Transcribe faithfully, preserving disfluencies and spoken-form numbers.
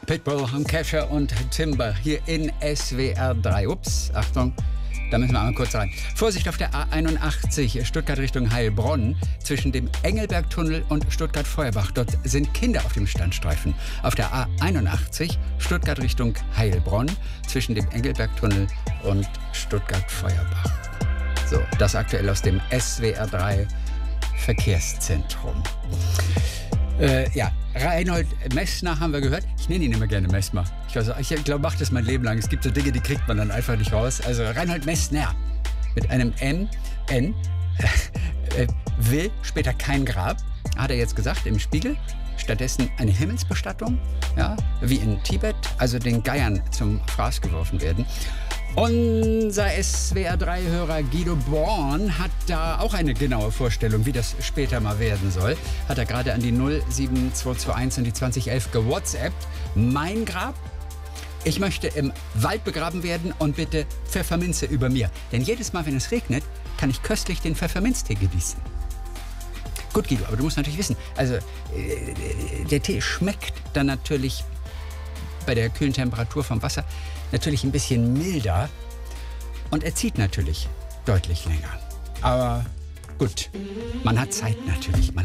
Pitbull, Kesha und Timber hier in S W R drei. Ups, Achtung, da müssen wir einmal kurz rein. Vorsicht auf der A einundachtzig, Stuttgart Richtung Heilbronn, zwischen dem Engelbergtunnel und Stuttgart-Feuerbach. Dort sind Kinder auf dem Standstreifen. Auf der A einundachtzig, Stuttgart Richtung Heilbronn, zwischen dem Engelbergtunnel und Stuttgart-Feuerbach. So, das aktuell aus dem S W R drei Verkehrszentrum. Äh, ja, Reinhold Messner haben wir gehört. Ich nenne ihn immer gerne Messmer. Ich, also, ich glaube, mache das mein Leben lang. Es gibt so Dinge, die kriegt man dann einfach nicht raus. Also Reinhold Messner mit einem M, N, äh, will später kein Grab, hat er jetzt gesagt im Spiegel. Stattdessen eine Himmelsbestattung, ja, wie in Tibet, also den Geiern zum Fraß geworfen werden. Unser S W R drei Hörer Guido Born hat da auch eine genaue Vorstellung, wie das später mal werden soll. Hat er gerade an die null sieben zwei zwei eins und die zwanzig elf gewhatsappt. Mein Grab? Ich möchte im Wald begraben werden und bitte Pfefferminze über mir. Denn jedes Mal, wenn es regnet, kann ich köstlich den Pfefferminztee genießen. Gut, Guido, aber du musst natürlich wissen, also äh, der Tee schmeckt dann natürlich bei der kühlen Temperatur vom Wasser natürlich ein bisschen milder und er zieht natürlich deutlich länger. Aber gut, man hat Zeit natürlich. Man